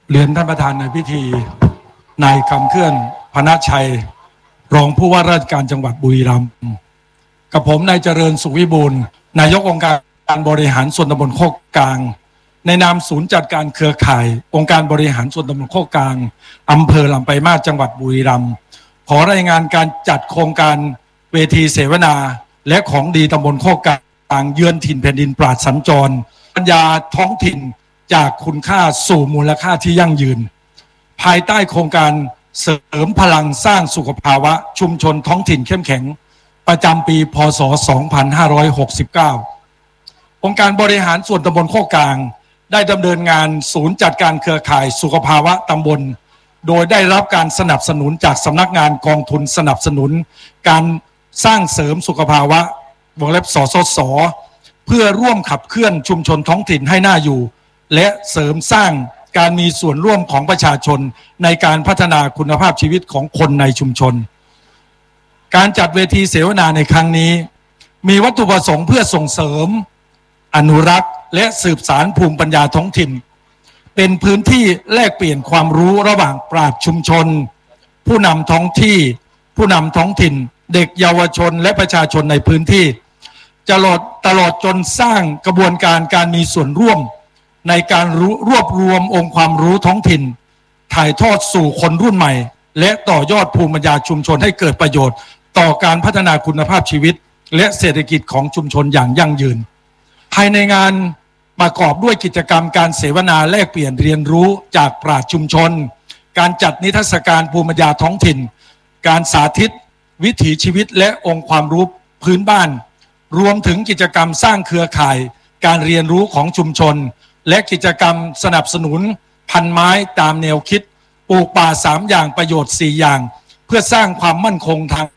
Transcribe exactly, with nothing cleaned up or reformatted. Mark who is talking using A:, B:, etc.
A: เรียนท่านประธานในพิธีนายคำเคลื่อนพนชัยรองผู้ว่าราชการจังหวัดบุรีรัมย์กับผมนายเจริญสุขวิบูลย์นายกองค์การบริหารส่วนตำบลโคกกลางในนามศูนย์จัดการเครือข่ายองค์การบริหารส่วนตำบลโคกกลางอำเภอลำปลายมาสจังหวัดบุรีรัมย์ขอรายงานการจัดโครงการเวทีเสวนาและของดีตำบลโคกกลางเยือนถิ่นแผ่นดินปราศสัญจรปัญญาท้องถิ่นจากคุณค่าสู่มูลค่าที่ยั่งยืนภายใต้โครงการเสริมพลังสร้างสุขภาวะชุมชนท้องถิ่นเข้มแข็งประจำปีพ.ศ. สองพันห้าร้อยหกสิบเก้า องค์การบริหารส่วนตำบลโคกกลางได้ดำเนินงานศูนย์จัดการเครือข่ายสุขภาวะตำบลโดยได้รับการสนับสนุนจากสำนักงานกองทุนสนับสนุนการสร้างเสริมสุขภาวะวงเล็บสสส.เพื่อร่วมขับเคลื่อนชุมชนท้องถิ่นให้น่าอยู่และเสริมสร้างการมีส่วนร่วมของประชาชนในการพัฒนาคุณภาพชีวิตของคนในชุมชนการจัดเวทีเสวนาในครั้งนี้มีวัตถุประสงค์เพื่อส่งเสริมอนุรักษ์และสืบสานภูมิปัญญาท้องถิ่นเป็นพื้นที่แลกเปลี่ยนความรู้ระหว่างปราชญ์ชุมชนผู้นำท้องที่ผู้นำท้องถิ่นเด็กเยาวชนและประชาชนในพื้นที่ตลอดตลอดจนสร้างกระบวนการการมีส่วนร่วมในการรวบรวมองค์ความรู้ท้องถิ่นถ่ายทอดสู่คนรุ่นใหม่และต่อยอดภูมิปัญญาชุมชนให้เกิดประโยชน์ต่อการพัฒนาคุณภาพชีวิตและเศรษฐกิจของชุมชนอย่างยั่งยืนภายในงานประกอบด้วยกิจกรรมการเสวนาแลกเปลี่ยนเรียนรู้จากปราชญ์ชุมชนการจัดนิทรรศการภูมิปัญญาท้องถิ่นการสาธิตวิถีชีวิตและองค์ความรู้พื้นบ้านรวมถึงกิจกรรมสร้างเครือข่ายการเรียนรู้ของชุมชนและกิจกรรมสนับสนุนพันไม้ตามแนวคิดปลูกป่าสามอย่างประโยชน์สี่อย่างเพื่อสร้างความมั่นคงทาง